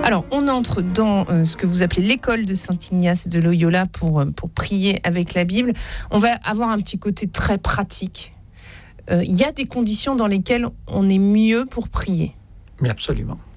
Alors, on entre dans ce que vous appelez l'école de Saint-Ignace de Loyola pour prier avec la Bible. On va avoir un petit côté très pratique. Il y a des conditions dans lesquelles on est mieux pour prier. Mais absolument.